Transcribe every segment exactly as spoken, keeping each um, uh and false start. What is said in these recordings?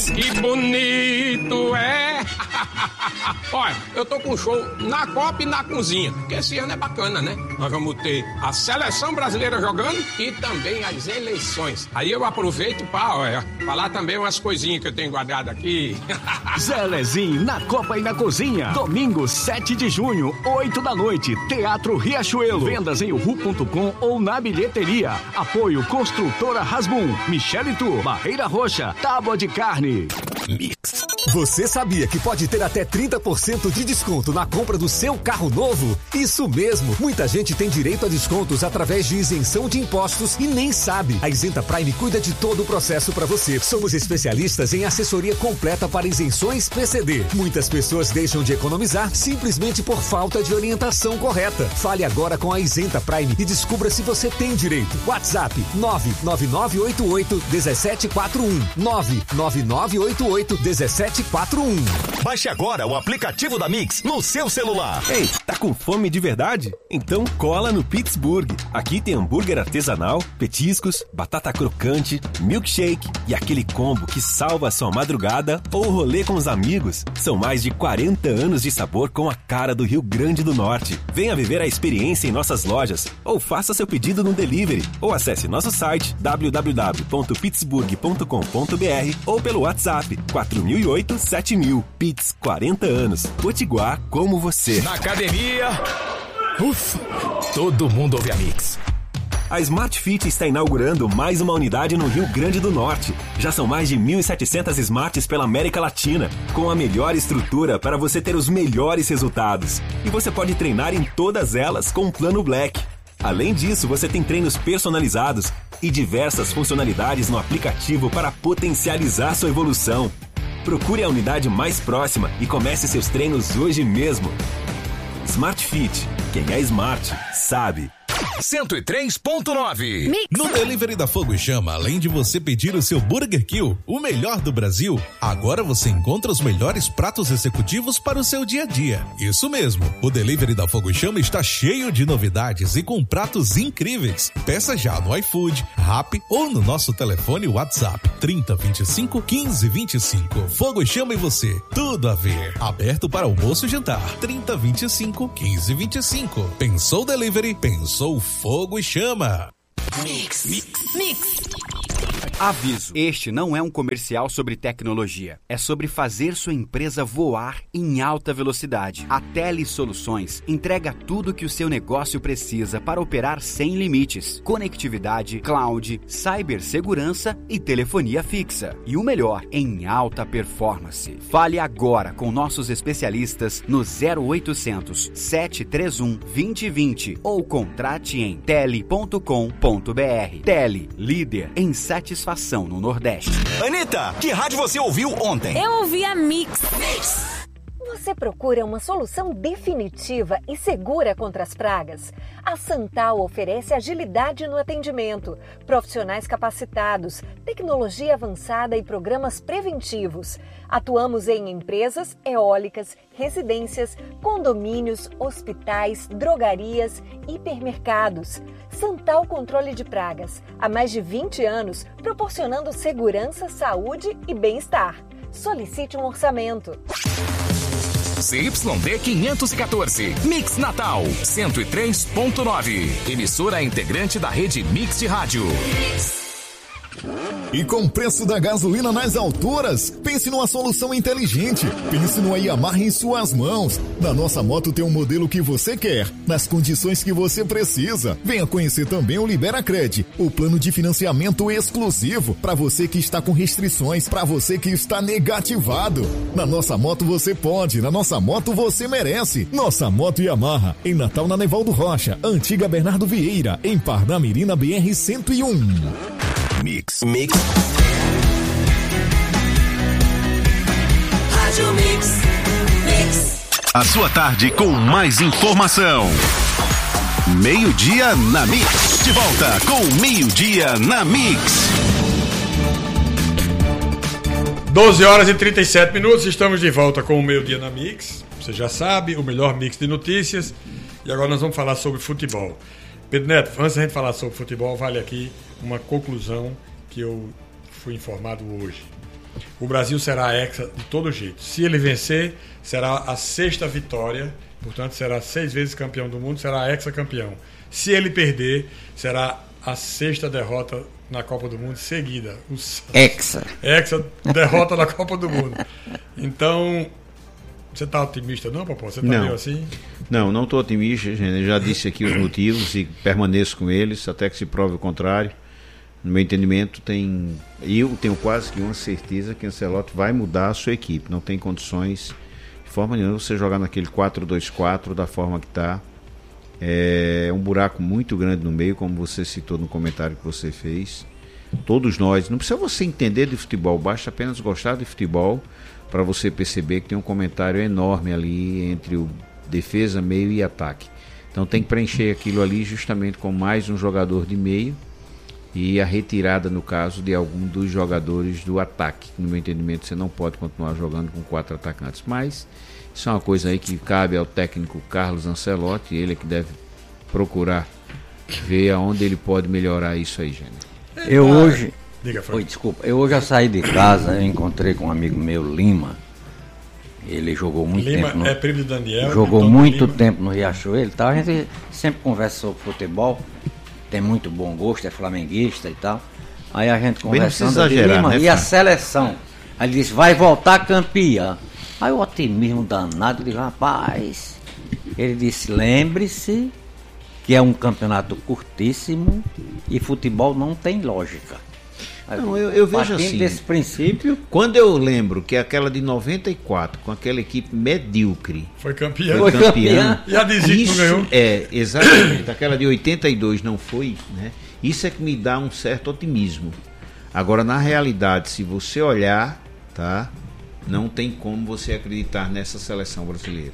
Mix. Que bonito é! Olha, eu tô com show na Copa e na cozinha, porque esse ano é bacana, né? Nós vamos ter a seleção brasileira jogando e também as eleições. Aí eu aproveito para falar também umas coisinhas que eu tenho guardado aqui. Zelezinho na Copa e na Cozinha. Domingo, sete de junho, oito da noite. Teatro Riachuelo. Vendas em uhu ponto com ou na bilheteria. Apoio Construtora Rasbum, Michele Tour, Barreira Roxa, Tábua de Carne. Mix. Você sabia que pode ter até trinta por cento de desconto na compra do seu carro novo? Isso mesmo! Muita gente tem direito a descontos através de isenção de impostos e nem sabe. A Isenta Prime cuida de todo o processo para você. Somos especialistas em assessoria completa para isenções P C D. Muitas pessoas deixam de economizar simplesmente por falta de orientação correta. Fale agora com a Isenta Prime e descubra se você tem direito. WhatsApp nove nove nove oito oito um sete quatro um nove nove nove oito oito um sete quatro um. Baixe agora o aplicativo da Mix no seu celular. Ei, tá com fome de verdade? Então cola no Pittsburgh. Aqui tem hambúrguer artesanal, petiscos, batata crocante, milkshake e aquele combo que salva a sua madrugada ou rolê com os amigos. São mais de quarenta anos de sabor com a cara do Rio Grande do Norte. Venha viver a experiência em nossas lojas ou faça seu pedido no delivery ou acesse nosso site w w w ponto pittsburgh ponto com ponto b r ou pelo WhatsApp quatro mil e oito sete mil. Pitts, quarenta anos. Potiguar como você. Na academia, ufa, todo mundo ouve a Mix. A Smart Fit está inaugurando mais uma unidade no Rio Grande do Norte. Já são mais de mil e setecentas Smarts pela América Latina, com a melhor estrutura para você ter os melhores resultados. E você pode treinar em todas elas com o Plano Black. Além disso, você tem treinos personalizados e diversas funcionalidades no aplicativo para potencializar sua evolução. Procure a unidade mais próxima e comece seus treinos hoje mesmo. Smart Fit. Quem é smart, sabe. cento e três ponto nove. Mix. No Delivery da Fogo e Chama, além de você pedir o seu Burger Kill, o melhor do Brasil, agora você encontra os melhores pratos executivos para o seu dia a dia. Isso mesmo, o Delivery da Fogo e Chama está cheio de novidades e com pratos incríveis. Peça já no iFood, Rappi ou no nosso telefone WhatsApp trinta, vinte e cinco, quinze, vinte e cinco. Fogo e Chama e você, tudo a ver. Aberto para almoço e jantar. trinta, vinte e cinco, quinze, vinte e cinco. Pensou Delivery? Pensou Fogo e Chama. Mix. Mix. Mix. Aviso, este não é um comercial sobre tecnologia. É sobre fazer sua empresa voar em alta velocidade. A Tele Soluções entrega tudo que o seu negócio precisa para operar sem limites. Conectividade, cloud, cibersegurança e telefonia fixa. E o melhor, em alta performance. Fale agora com nossos especialistas no zero oitocentos, sete três um, dois zero dois zero ou contrate em tele ponto com ponto b r. Tele, líder em satisfação no Nordeste. Anitta, que rádio você ouviu ontem? Eu ouvi a Mix. Mix. Você procura uma solução definitiva e segura contra as pragas? A Santal oferece agilidade no atendimento, profissionais capacitados, tecnologia avançada e programas preventivos. Atuamos em empresas, eólicas, residências, condomínios, hospitais, drogarias, hipermercados. Santal Controle de Pragas, há mais de vinte anos, proporcionando segurança, saúde e bem-estar. Solicite um orçamento. C Y D quinhentos e quatorze, Mix Natal, cento e três ponto nove. Emissora integrante da rede Mix de Rádio. E com o preço da gasolina nas alturas, pense numa solução inteligente. Pense no Yamaha em suas mãos. Na nossa moto tem um modelo que você quer, nas condições que você precisa. Venha conhecer também o Liberacred, o plano de financiamento exclusivo para você que está com restrições, para você que está negativado. Na nossa moto você pode, na nossa moto você merece. Nossa moto Yamaha, em Natal na Nevaldo Rocha, antiga Bernardo Vieira, em Parnamirim na B R cento e um. Mix. Mix. Rádio Mix. Mix. A sua tarde com mais informação. Meio-dia na Mix. De volta com Meio-dia na Mix. doze horas e trinta e sete minutos, estamos de volta com o Meio-dia na Mix. Você já sabe, o melhor mix de notícias. E agora nós vamos falar sobre futebol. Pedro Neto, antes da gente falar sobre futebol, vale aqui uma conclusão que eu fui informado hoje. o Brasil será hexa de todo jeito. Se ele vencer, será a sexta vitória, portanto será seis vezes campeão do mundo, será hexa-campeão. Se ele perder, será a sexta derrota na Copa do Mundo seguida. Os... Hexa. Hexa, derrota na Copa do Mundo. Então, você está otimista não, Popó? Você está meio assim? Não, não estou otimista, gente. Eu já disse aqui os motivos e permaneço com eles até que se prove o contrário. No meu entendimento, tem, eu tenho quase que uma certeza que o Ancelotti vai mudar a sua equipe. Não tem condições de forma nenhuma você jogar naquele quatro dois quatro da forma que está. É um buraco muito grande no meio, como você citou no comentário que você fez. Todos nós, não precisa você entender de futebol, basta apenas gostar de futebol para você perceber que tem um comentário enorme ali entre o defesa, meio e ataque. Então tem que preencher aquilo ali justamente com mais um jogador de meio e a retirada, no caso, de algum dos jogadores do ataque. No meu entendimento, você não pode continuar jogando com quatro atacantes, mas isso é uma coisa aí que cabe ao técnico Carlos Ancelotti, ele é que deve procurar ver aonde ele pode melhorar isso aí, gente. Eu hoje... Diga, Oi, desculpa. Eu hoje já saí de casa, eu encontrei com um amigo meu, Lima. Ele jogou muito Lima tempo... No, é primo do Daniel. jogou muito tempo no Riachuelo e tal. A gente sempre conversa sobre futebol. Tem muito bom gosto, é flamenguista e tal. Aí a gente conversando... Exagerar, Lima, né, e a seleção? Aí ele disse, vai voltar campeã. Aí o otimismo danado, ele disse, rapaz... Ele disse, lembre-se que é um campeonato curtíssimo e futebol não tem lógica. Não, eu, eu vejo assim, desse princípio, quando eu lembro que aquela de noventa e quatro, com aquela equipe medíocre, foi campeã, foi campeã, e a de Zico não ganhou. É, exatamente, aquela de oitenta e dois não foi, né? Isso é que me dá um certo otimismo. Agora, na realidade, se você olhar, tá, não tem como você acreditar nessa seleção brasileira.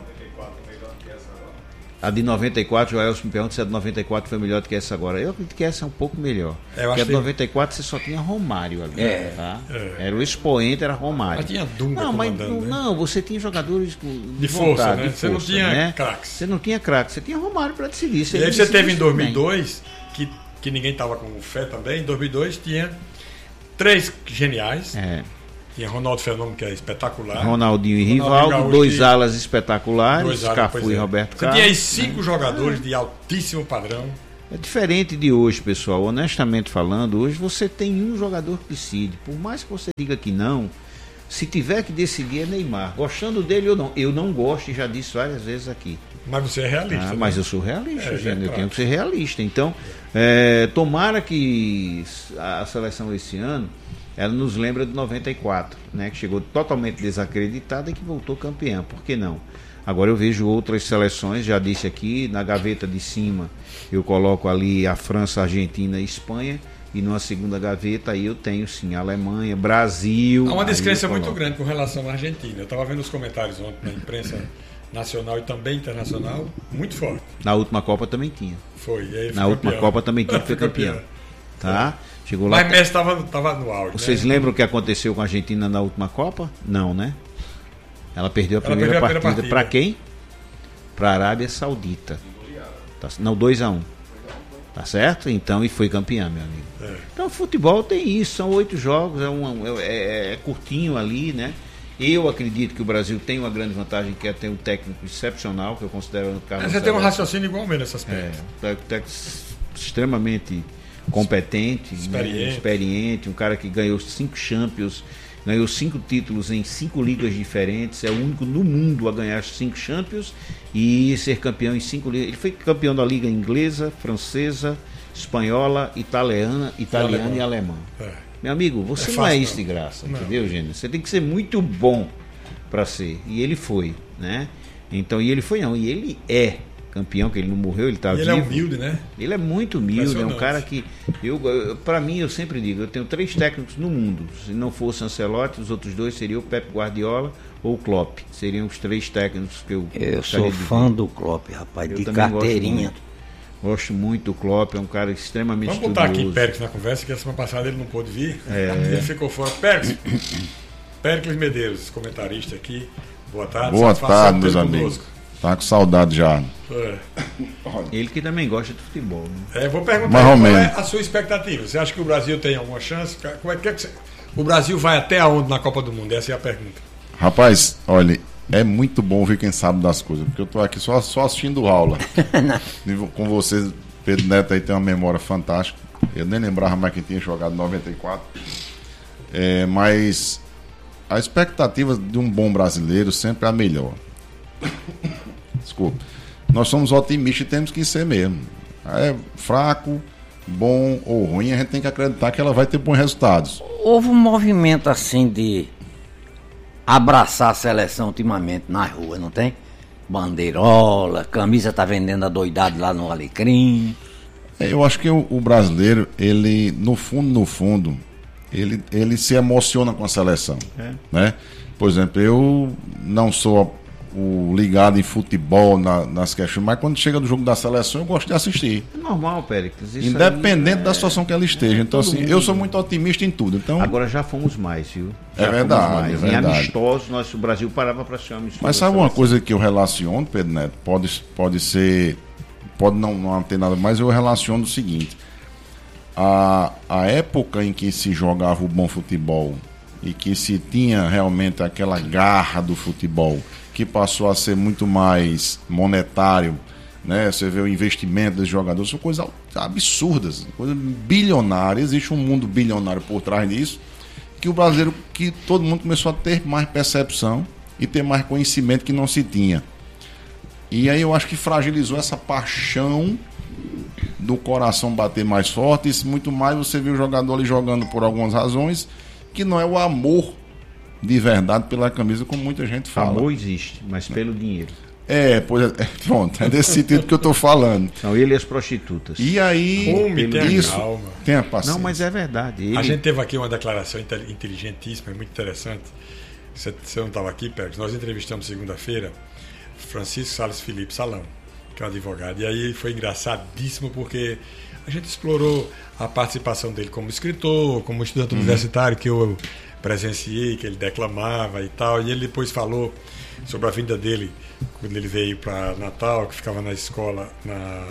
A de noventa e quatro, o Joelson me pergunta se a de noventa e quatro foi melhor do que essa agora. Eu acredito que essa é um pouco melhor. É, porque a de noventa e quatro você só tinha Romário ali. É. Tá? É. Era o expoente, era Romário. Mas tinha Dunga não, mas não, né? não, você tinha jogadores de, de força, vontade, né? de Você força, não tinha né? craques. Você não tinha craques, você tinha Romário para decidir. Você e aí você teve em dois mil e dois, que, que ninguém estava com fé também, em dois mil e dois tinha três geniais. É. Tinha Ronaldo Fenômeno, que é espetacular. Ronaldinho e Rivaldo, Gaúcho, dois alas espetaculares, dois alas, Cafu e é. Roberto Você Carlos. tinha aí cinco né? jogadores é. de altíssimo padrão. É diferente de hoje, pessoal. Honestamente falando, hoje você tem um jogador que decide. Por mais que você diga que não, se tiver que decidir é Neymar. Gostando dele ou não. Eu não gosto e já disse várias vezes aqui. Mas você é realista. Ah, né? Mas eu sou realista, é, gente. É eu claro. tenho que ser realista. Então, é, tomara que a seleção esse ano ela nos lembra de noventa e quatro, né, que chegou totalmente desacreditada e que voltou campeã. Por que não? Agora eu vejo outras seleções, já disse aqui, na gaveta de cima eu coloco ali a França, a Argentina e a Espanha, e numa segunda gaveta aí eu tenho sim a Alemanha, Brasil. Há uma descrença muito grande com relação à Argentina. Eu estava vendo os comentários ontem na imprensa nacional e também internacional, muito forte. Na última Copa também tinha. Foi. E aí na última campeão. Copa também tinha, foi campeão. campeão. Tá? Chegou lá. Mas Messi estava tava no auge. Vocês né? lembram o que aconteceu com a Argentina na última Copa? Não, né? Ela perdeu a Ela primeira perdeu a partida. partida. Para quem? Para a Arábia Saudita. Tá, não, dois a um. Tá certo? Então, e foi campeã, meu amigo. É. Então, futebol tem isso. São oito jogos, é, um, é, é curtinho ali, né? Eu acredito que o Brasil tem uma grande vantagem, que é ter um técnico excepcional, que eu considero o Carlos. Mas você tem um raciocínio igual mesmo nesse aspecto. É, técnico extremamente competente, experiente. Né, experiente, um cara que ganhou cinco Champions, ganhou cinco títulos em cinco ligas diferentes, é o único no mundo a ganhar cinco Champions e ser campeão em cinco ligas. Ele foi campeão da liga inglesa, francesa, espanhola, italiana, italiana e alemã. É. Meu amigo, você é não é isso de graça, não. Entendeu, Gênio? Você tem que ser muito bom para ser. E ele foi, né? Então, e ele foi não, e ele é campeão, que ele não morreu, ele está vivo. Ele é humilde, né? Ele é muito humilde, é um cara que, eu, para mim, eu sempre digo, eu tenho três técnicos no mundo. Se não fosse Ancelotti, os outros dois seriam o Pep Guardiola ou o Klopp. Seriam os três técnicos que eu Eu sou fã do Klopp, rapaz, eu de carteirinha. Gosto muito, gosto muito do Klopp, é um cara extremamente Vamos estudioso. Vamos botar aqui Péricles na conversa, que a semana passada ele não pôde vir. É. Ele ficou fora. Péricles, Péricles Medeiros, comentarista aqui. Boa tarde. Boa tarde, meus amigos. Tá com saudade já. É. Ele que também gosta de futebol. Né? É, vou perguntar Mais qual ou menos. é a sua expectativa. Você acha que o Brasil tem alguma chance? Como é que, é que você... O Brasil vai até aonde na Copa do Mundo? Essa é a pergunta. Rapaz, olha, é muito bom ver quem sabe das coisas, porque eu tô aqui só, só assistindo aula. Com vocês, Pedro Neto aí tem uma memória fantástica. Eu nem lembrava mais que tinha jogado em noventa e quatro. É, mas a expectativa de um bom brasileiro sempre é a melhor. Desculpa. Nós somos otimistas e temos que ser mesmo. É fraco, bom ou ruim, a gente tem que acreditar que ela vai ter bons resultados. Houve um movimento assim de abraçar a seleção ultimamente nas ruas, não tem? Bandeirola, camisa tá vendendo adoidado lá no Alecrim. Eu acho que o, o brasileiro, ele, no fundo, no fundo, ele, ele se emociona com a seleção. É. Né? Por exemplo, eu não sou o ligado em futebol na, nas questões, mas quando chega do jogo da seleção eu gosto de assistir. É normal, Péricles. Independente é... da situação que ela esteja. Então, assim, mundo... eu sou muito otimista em tudo. Então... Agora já fomos mais, viu? Já é verdade, mais. é verdade. Em amistosos, nós, o Brasil parava para ser amistoso. Mas sabe uma coisa que eu relaciono, Pedro Neto? Pode, pode ser... Pode não, não ter nada, mas eu relaciono o seguinte. A, a época em que se jogava o bom futebol e que se tinha realmente aquela garra do futebol, que passou a ser muito mais monetário, né? Você vê o investimento dos jogadores, são coisas absurdas, coisas bilionárias. Existe um mundo bilionário por trás disso, que o brasileiro, que todo mundo começou a ter mais percepção e ter mais conhecimento que não se tinha. E aí eu acho que fragilizou essa paixão do coração bater mais forte, e muito mais você vê o jogador ali jogando por algumas razões, que não é o amor de verdade pela camisa, como muita gente fala. Amor existe, mas pelo dinheiro. É, pois é, pronto, é desse sentido que eu estou falando. São ele e as prostitutas. E aí, Rume, tenha isso, calma. Tenha paciência. Não, mas é verdade. Ele... A gente teve aqui uma declaração inteligentíssima, muito interessante. Você, você não estava aqui, Pérez? Nós entrevistamos segunda-feira Francisco Salles Felipe Salão, que é um advogado. E aí foi engraçadíssimo porque a gente explorou a participação dele como escritor, como estudante uhum. universitário, que eu presenciei, que ele declamava e tal. E ele depois falou sobre a vinda dele quando ele veio para Natal, que ficava na escola, na,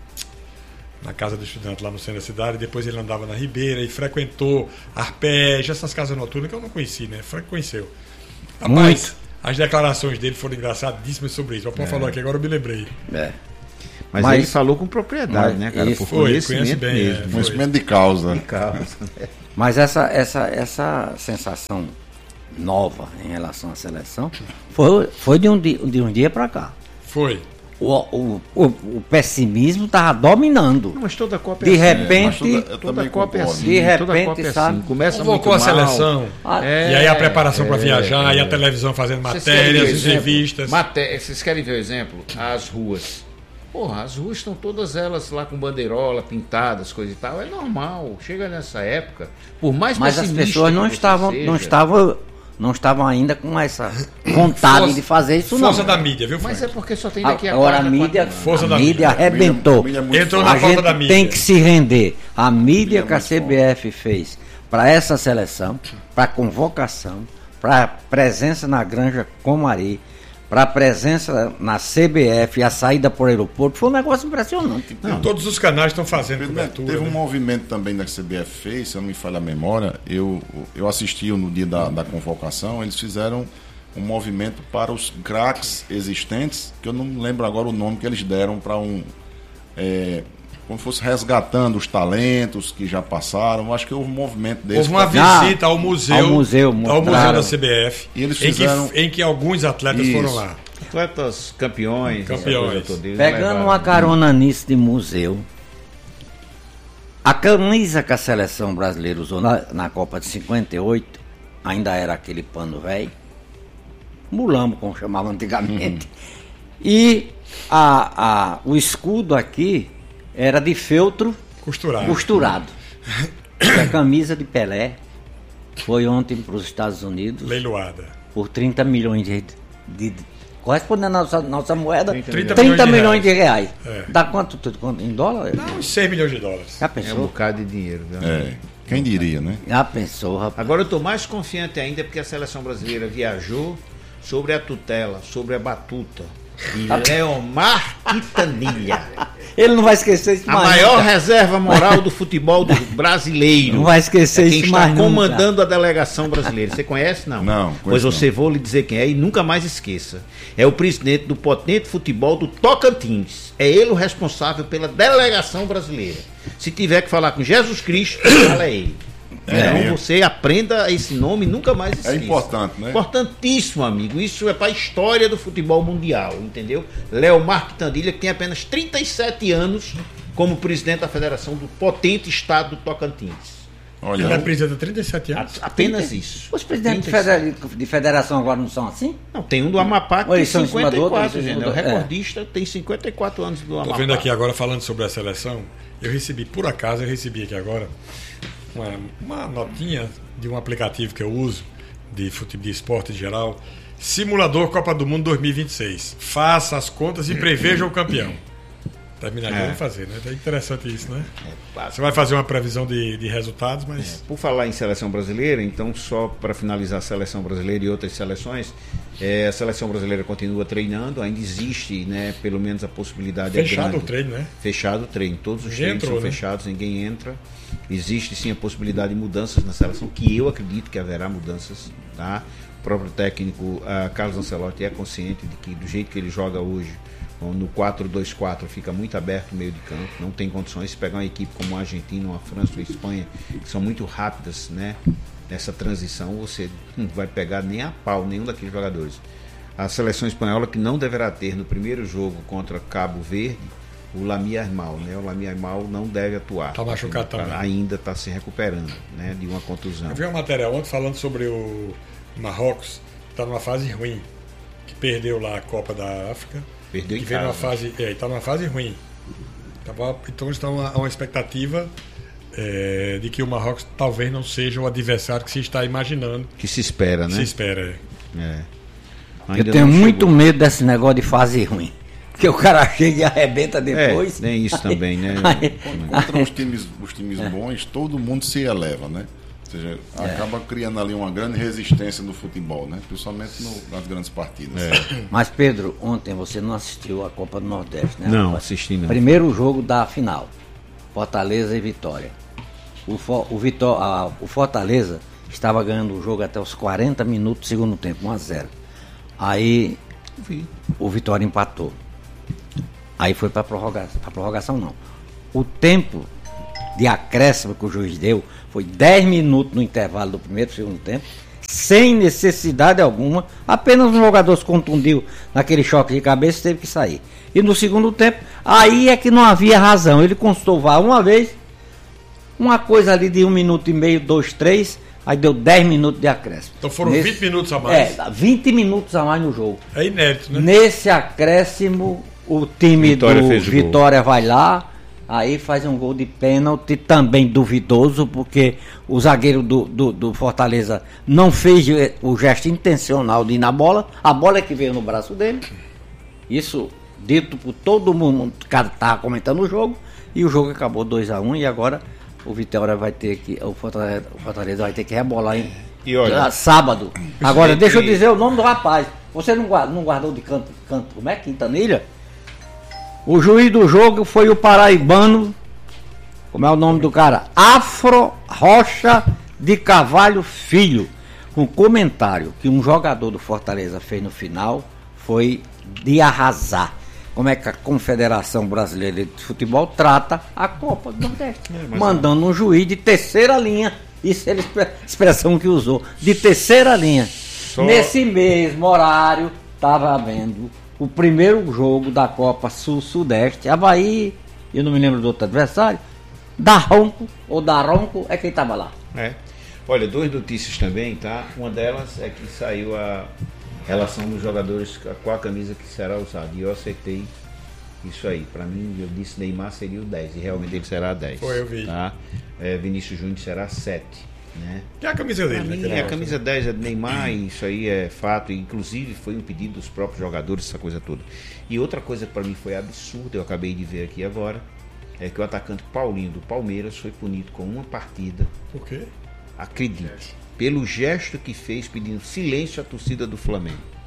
na casa do estudante lá no centro da cidade. Depois ele andava na Ribeira e frequentou arpejos, essas casas noturnas que eu não conheci, né? Conheceu. Rapaz, as declarações dele foram engraçadíssimas sobre isso. O Paulo é. falou aqui, agora eu me lembrei. É. Mas, mas ele falou com propriedade, né, cara? Por foi, conhecimento bem, mesmo. É, conhecimento de causa. De causa. Mas essa, essa, essa sensação nova em relação à seleção foi, foi de, um dia, de um dia para cá. Foi. O, o, o, o pessimismo estava dominando. Não, mas toda Copa é de assim. repente, é, toda, toda Copa é assim. De repente, é sabe? Assim. Começa convocou muito a seleção. Ah, é, e aí a preparação é, para viajar, é, e a televisão fazendo matérias, entrevistas. Maté Vocês querem ver o exemplo? As ruas. Porra, as ruas estão todas elas lá com bandeirola, pintadas, coisa e tal. É normal. Chega nessa época, por mais Mas as pessoas não estavam, seja, não estavam, não estavam ainda com essa vontade força, de fazer isso, força não. da mídia, viu, Frank? Mas é porque só tem daqui a Agora quatro, a mídia, força a da mídia mídia. arrebentou. A mídia, a mídia é Entrou a na gente da mídia. tem que se render. A mídia que a C B F fez para essa seleção, para convocação, para presença na Granja Comari, para a presença na C B F e a saída por aeroporto, foi um negócio impressionante. Não, todos os canais estão fazendo cobertura. Teve um né? movimento também da que a C B F fez, se eu não me falha a memória, eu, eu assisti no dia da, da convocação, eles fizeram um movimento para os craques existentes, que eu não lembro agora o nome que eles deram para um... É, como se fosse resgatando os talentos que já passaram. Acho que houve um movimento desse. Houve uma pra... visita ao museu, ao museu, ao museu da C B F, e eles fizeram... em, que, em que alguns atletas Isso. foram lá. Atletas campeões. Campeões. Pegando uma carona nisso de museu, a camisa que a seleção brasileira usou na, na Copa de cinquenta e oito, ainda era aquele pano velho, mulambo, como chamava antigamente. E a, a, o escudo aqui era de feltro costurado. costurado. E a camisa de Pelé foi ontem para os Estados Unidos. Leiloada. Por trinta milhões de... de, de correspondendo à nossa, nossa moeda, trinta, trinta milhões milhões de reais. De reais. É. Dá quanto, tudo, quanto? Em dólar? Não, uns seis milhões de dólares. Já pensou? É um bocado de dinheiro. Viu? É. Quem diria, né? Já pensou, rapaz? Agora eu estou mais confiante ainda porque a seleção brasileira viajou sobre a tutela, sobre a batuta. E Leomar Quintanilha. Ele não vai esquecer isso A mais maior nunca. reserva moral do futebol do brasileiro. Não vai esquecer é quem isso está mais nunca. comandando a delegação brasileira. Você conhece, não? Não, Pois conheço você vou lhe dizer quem é e nunca mais esqueça. É o presidente do potente futebol do Tocantins. É ele o responsável pela delegação brasileira. Se tiver que falar com Jesus Cristo, fala é ele. É, então é. você aprenda esse nome e nunca mais esqueça. É importante, né? Importantíssimo, amigo. Isso é para a história do futebol mundial, entendeu? Leomar Quitandilha, que tem apenas trinta e sete anos como presidente da federação do potente estado do Tocantins. Olha, ele é presidente há trinta e sete anos? Apenas isso. Os presidentes de, trinta e sete. federa- de federação agora não são assim? Não, tem um do Amapá que Ou tem eles são em cima do outro, cinquenta e quatro, eles são gente. em O cima do- é. recordista tem cinquenta e quatro anos do Amapá. Estou vendo aqui agora, falando sobre a seleção, eu recebi, por acaso, eu recebi aqui agora uma, uma notinha de um aplicativo que eu uso, de futebol, de esporte em geral, Simulador Copa do Mundo dois mil e vinte e seis. Faça as contas e preveja o campeão. Terminar aqui, É. vamos fazer, né? É interessante isso, né? Você vai fazer uma previsão de, de resultados, mas... Por falar em seleção brasileira, então só para finalizar a seleção brasileira e outras seleções, é, a seleção brasileira continua treinando, ainda existe, né, pelo menos a possibilidade... Fechado é grande. o treino, né? Fechado o treino, todos os Ninguém treinos entrou, são né? fechados, ninguém entra. Existe sim a possibilidade de mudanças na seleção, que eu acredito que haverá mudanças, tá? O próprio técnico uh, Carlos Ancelotti é consciente de que do jeito que ele joga hoje, no quatro dois quatro fica muito aberto o meio de campo, não tem condições de pegar uma equipe como a Argentina, uma França ou a Espanha, que são muito rápidas, né? Nessa transição, você não vai pegar nem a pau nenhum daqueles jogadores. A seleção espanhola, que não deverá ter no primeiro jogo contra Cabo Verde, o Lamine Yamal, né? O Lamine Yamal não deve atuar. Tá machucado Tá- também. Ainda está se recuperando, né? De uma contusão. Eu vi uma matéria ontem falando sobre o Marrocos, que está numa fase ruim, que perdeu lá a Copa da África. Perdeu que em veio numa casa. fase, é, está numa fase ruim. Tava, então está uma, uma expectativa é, de que o Marrocos talvez não seja o adversário que se está imaginando. Que se espera, né? Se espera. É. É. Eu Ainda tenho não muito chegou. medo desse negócio de fase ruim. Porque o cara chega e arrebenta depois. É, tem isso também, né? Aí- Contra os times, os times bons, todo mundo se eleva, né? Ou seja, acaba criando ali uma grande resistência no futebol, né? Principalmente no- nas grandes partidas. Mas, Pedro, ontem você não assistiu a Copa do Nordeste, né? Não, assisti não. Primeiro jogo da final. Fortaleza e Vitória. O, Fo- o, Vitó- a- o Fortaleza estava ganhando o jogo até os quarenta minutos do segundo tempo, um a zero. Aí o Vitória empatou. Aí foi para prorrogação. Para prorrogação não. O tempo de acréscimo que o juiz deu foi dez minutos no intervalo do primeiro e segundo tempo, sem necessidade alguma. Apenas um jogador se contundiu naquele choque de cabeça e teve que sair. E no segundo tempo, aí é que não havia razão. Ele consultou o V A R uma vez, uma coisa ali de um minuto e meio, dois, três, aí deu dez minutos de acréscimo. Então foram Nesse- vinte minutos a mais. É, vinte minutos a mais no jogo. É inédito, né? Nesse acréscimo, o time Vitória do fez o gol. Vitória vai lá, aí faz um gol de pênalti, também duvidoso, porque o zagueiro do, do, do Fortaleza não fez o gesto intencional de ir na bola, a bola é que veio no braço dele. Isso dito por todo mundo que estava comentando o jogo, e o jogo acabou dois a um, e agora o Vitória vai ter que, o Fortaleza, o Fortaleza vai ter que rebolar em E olha, ah, sábado. Agora, gente- deixa eu dizer o nome do rapaz. Você não guardou, não guardou de canto, canto, como é? Quintanilha? O juiz do jogo foi o paraibano, como é o nome do cara? Afro Rocha de Carvalho Filho. Um comentário que um jogador do Fortaleza fez no final foi de arrasar. Como é que a Confederação Brasileira de Futebol trata a Copa do Nordeste? mas Mandando um juiz de terceira linha. Isso é a expre- expressão que usou. De terceira linha. Nesse mesmo horário, estava havendo o primeiro jogo da Copa Sul-Sudeste. Avaí, eu não me lembro do outro adversário. Daronco, ou Daronco, é quem estava lá. É. Olha, duas notícias também, tá? Uma delas é que saiu a relação dos jogadores com a camisa que será usada. E eu aceitei isso aí. Pra mim, eu disse Neymar seria o dez. E realmente ele será dez. Foi, eu vi. Tá? É, Vinícius Júnior será sete. Né? Que é a camisa dele, Pra né? mim, que ele a gosta. camisa dez é do Neymar, e isso aí é fato. Inclusive, foi um pedido dos próprios jogadores, essa coisa toda. E outra coisa que pra mim foi absurda, eu acabei de ver aqui agora, é que o atacante Paulinho do Palmeiras foi punido com uma partida. Por quê? Acredite, pelo gesto que fez pedindo silêncio à torcida do Flamengo.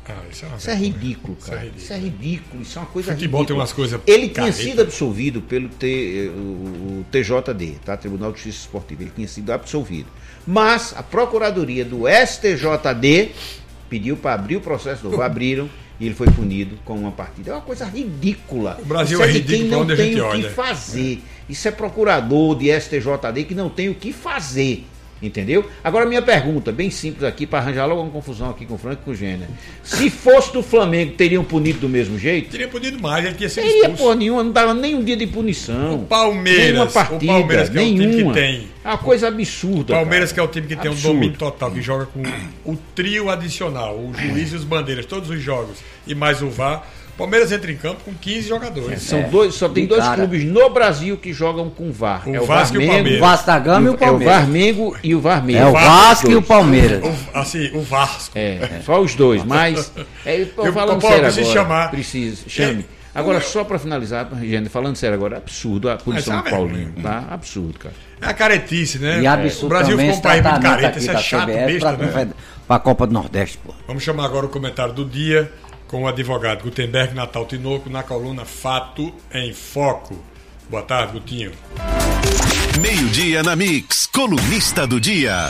Ah, isso, é isso é ridículo, cara. Isso é ridículo. Isso é ridículo. Isso é uma coisa Futebol ridícula. tem umas coisas. Ele tinha sido absolvido pelo T, o, o T J D, tá? Tribunal de Justiça Esportiva. Ele tinha sido absolvido. Mas a Procuradoria do S T J D pediu para abrir o processo novo. Abriram e ele foi punido com uma partida. É uma coisa ridícula. O Brasil Isso é, é de ridículo quem não onde a tem gente o que olha. fazer. Isso é procurador de S T J D que não tem o que fazer. Entendeu? Agora minha pergunta, bem simples aqui, para arranjar logo uma confusão aqui com o Franco e com o Gêner. Se fosse do Flamengo, teriam punido do mesmo jeito? Teria punido mais, ele tinha sido Teria expulso. porra nenhuma, não dava nem um dia de punição. O Palmeiras, nenhuma partida, o Palmeiras que é o nenhuma. time que tem. É uma coisa absurda. O Palmeiras cara. que é o time que tem Absurdo. um domínio total, que joga com o trio adicional, o juiz e os bandeiras, todos os jogos, e mais o V A R. Palmeiras entra em campo com quinze jogadores. É, são dois, só tem dois cara. clubes no Brasil que jogam com V A R. O é o Vasco e o Palmeiras. O Vasco da Gama e o Palmeiras. É o Varmengo e o Varmengo. É o Vasco e o Palmeiras. O, assim, o Vasco. É, é, só os dois, mas é, eu tô Eu- falando Paulo, sério preciso agora. chamar. Precisa, chame. É, Agora, o- só para finalizar, Gênero, falando sério agora, é absurdo a punição Mas do é uma Paulinho, tá? Absurdo, cara. É a caretice, né? E É. absurdo O Brasil também ficou um país muito tratamento careta, aqui isso é da chato, C B F besta, pra, né? pra Copa do Nordeste, pô. Vamos chamar agora o comentário do dia com o advogado Gutenberg Natal Tinoco na coluna Fato em Foco. Boa tarde, Gutinho. Meio-dia na Mix, colunista do dia.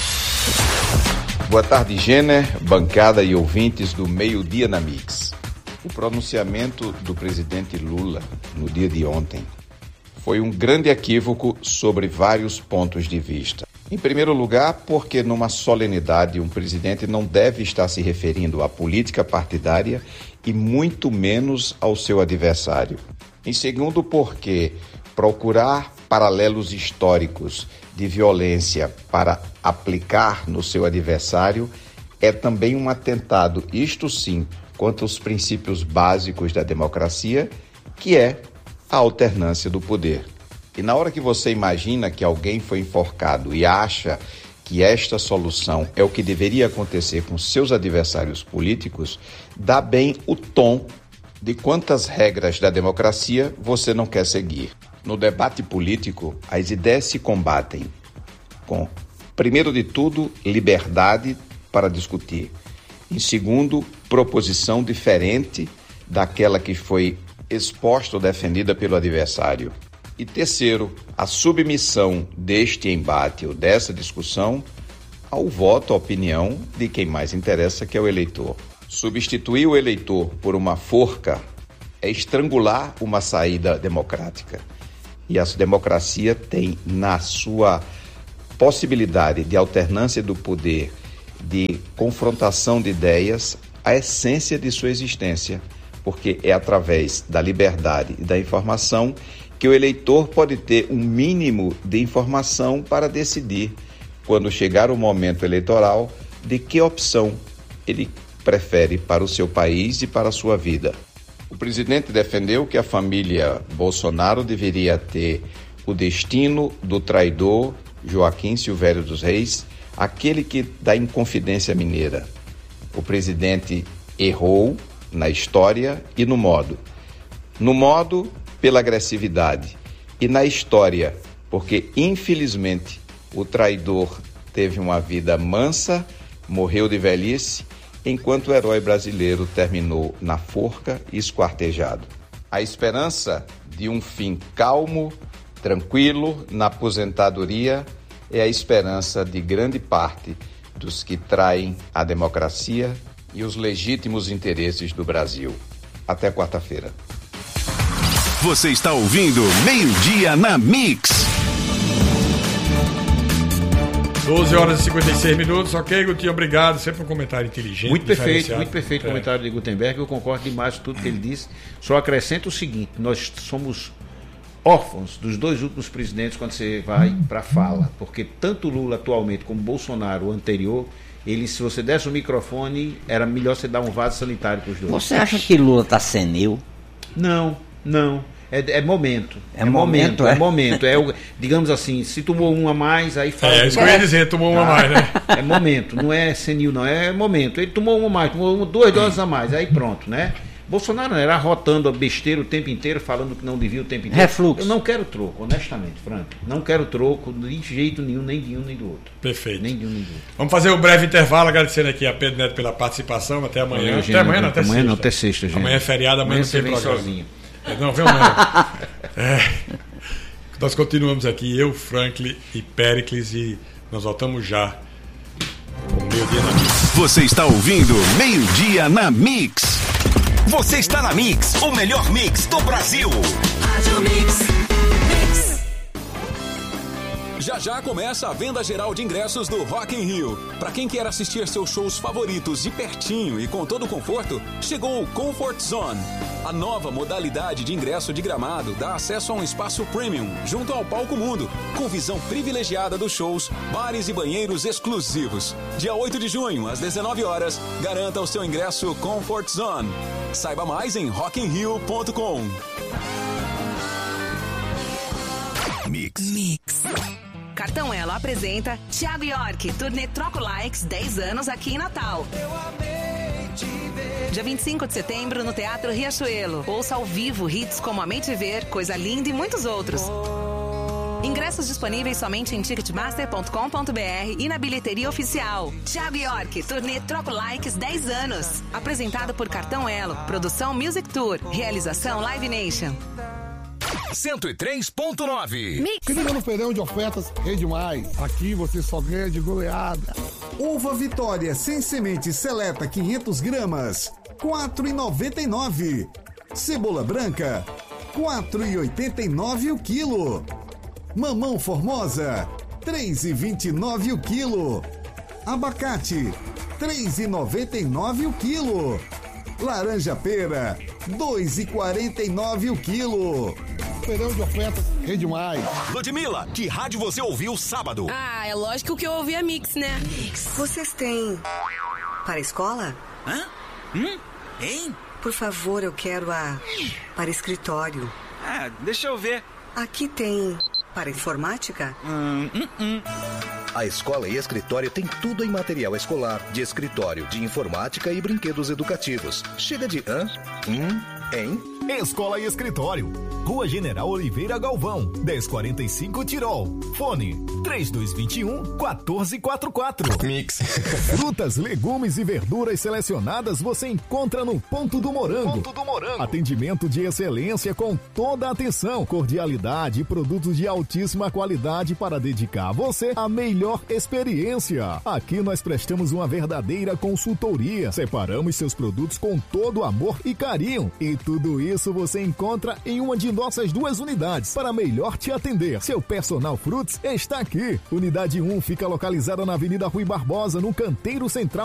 Boa tarde, Gêner, bancada e ouvintes do Meio-Dia na Mix. O pronunciamento do presidente Lula no dia de ontem foi um grande equívoco sobre vários pontos de vista. Em primeiro lugar, porque numa solenidade um presidente não deve estar se referindo à política partidária e muito menos ao seu adversário. Em segundo, porque procurar paralelos históricos de violência para aplicar no seu adversário é também um atentado, isto sim, contra os princípios básicos da democracia, que é a alternância do poder. E na hora que você imagina que alguém foi enforcado e acha que esta solução é o que deveria acontecer com seus adversários políticos, dá bem o tom de quantas regras da democracia você não quer seguir. No debate político, as ideias se combatem com, primeiro de tudo, liberdade para discutir. Em segundo, proposição diferente daquela que foi exposta ou defendida pelo adversário. E terceiro, a submissão deste embate ou dessa discussão ao voto, à opinião de quem mais interessa, que é o eleitor. Substituir o eleitor por uma forca é estrangular uma saída democrática. E a democracia tem na sua possibilidade de alternância do poder, de confrontação de ideias, a essência de sua existência, porque é através da liberdade e da informação que o eleitor pode ter um mínimo de informação para decidir, quando chegar o momento eleitoral, de que opção ele prefere para o seu país e para a sua vida. O presidente defendeu que a família Bolsonaro deveria ter o destino do traidor Joaquim Silvério dos Reis, aquele que da Inconfidência Mineira. O presidente errou na história e no modo. No modo, pela agressividade, e na história, porque infelizmente o traidor teve uma vida mansa, morreu de velhice, enquanto o herói brasileiro terminou na forca e esquartejado. A esperança de um fim calmo, tranquilo, na aposentadoria, é a esperança de grande parte dos que traem a democracia e os legítimos interesses do Brasil. Até quarta-feira. Você está ouvindo Meio-Dia na Mix. doze horas e cinquenta e seis minutos, ok, Gutinho, obrigado. Sempre um comentário inteligente. Muito perfeito, diferenciado. muito perfeito o É. comentário de Gutenberg. Eu concordo demais com tudo que ele disse. Só acrescento o seguinte: nós somos órfãos dos dois últimos presidentes quando você vai para a fala, porque tanto Lula atualmente como Bolsonaro, o anterior, ele, se você desse o microfone, era melhor você dar um vaso sanitário para os dois. Você acha que Lula tá senil? Não, não. É, é momento. É momento, é é? momento. É o, digamos assim, se tomou um a mais, aí fala. É, isso que eu ia dizer, tomou uma a mais, né? É momento, não é senil, não, é momento. Ele tomou uma a mais, tomou uma, duas doses a mais, aí pronto, né? Bolsonaro era arrotando a besteira o tempo inteiro, falando que não devia o tempo inteiro. Refluxo. Eu não quero troco, honestamente, Frank. Não quero troco de jeito nenhum, nem de um nem do outro. Perfeito. Nem de um nem do outro. Vamos fazer um breve intervalo, agradecendo aqui a Pedro Neto pela participação. Até amanhã. Valeu, até gente, amanhã, não, até amanhã sexta. não, até sexta, gente. Amanhã é feriado, amanhã, Amanhã não tem você vem programa. sozinho. É, não, vem não. É, nós continuamos aqui, eu, Franklin e Péricles, e nós voltamos já com o Meio Dia na Mix. Você está ouvindo Meio Dia na Mix. Você está na Mix, o melhor mix do Brasil. Rádio Mix. Mix. Já já começa a venda geral de ingressos do Rock in Rio. Para quem quer assistir seus shows favoritos de pertinho e com todo o conforto, chegou o Comfort Zone. A nova modalidade de ingresso de Gramado dá acesso a um espaço premium junto ao Palco Mundo, com visão privilegiada dos shows, bares e banheiros exclusivos. Dia oito de junho, às dezenove horas, garanta o seu ingresso Comfort Zone. Saiba mais em rock in rio ponto com. Mix. Mix. Cartão Elo apresenta Thiago York, turnê Troco Likes, dez anos aqui em Natal. Dia vinte e cinco de setembro no Teatro Riachuelo. Ouça ao vivo hits como Amei Te Ver, Coisa Linda e muitos outros. Ingressos disponíveis somente em ticketmaster ponto com ponto br e na bilheteria oficial. Thiago York, turnê Troco Likes, dez anos. Apresentado por Cartão Elo, produção Music Tour, realização Live Nation. cento e três ponto nove. Mix. Liga no feirão de ofertas Rede Mais. Aqui você só ganha de goleada. Uva Vitória sem semente seleta quinhentas gramas, quatro reais e noventa e nove centavos. Cebola branca, quatro reais e oitenta e nove centavos o quilo. Mamão Formosa, três reais e vinte e nove centavos o quilo. Abacate, três reais e noventa e nove centavos o quilo. Laranja pera, dois reais e quarenta e nove centavos o quilo. Feirão de ofertas Rede Mais. Ludmilla, que rádio você ouviu sábado? Ah, é lógico que eu ouvi a Mix, né? Mix. Vocês têm para a escola? Hã? Hum? Hein? Por favor, eu quero a para escritório. Ah, deixa eu ver. Aqui tem para informática? Hum, hum, hum. A Escola e Escritório tem tudo em material escolar, de escritório, de informática e brinquedos educativos. Chega de hã? Hum? Hein? Escola e Escritório. Rua General Oliveira Galvão, dez quarenta e cinco Tirol. Fone três dois dois um, quatro quatro quatro. Mix. Frutas, legumes e verduras selecionadas você encontra no Ponto do Morango. Ponto do Morango. Atendimento de excelência com toda a atenção, cordialidade e produtos de altíssima qualidade para dedicar a você a melhor experiência. Aqui nós prestamos uma verdadeira consultoria. Separamos seus produtos com todo amor e carinho. E tudo isso você encontra em uma de nossas duas unidades para melhor te atender. Seu Personal Fruits está aqui. Unidade um fica localizada na Avenida Rui Barbosa, no canteiro central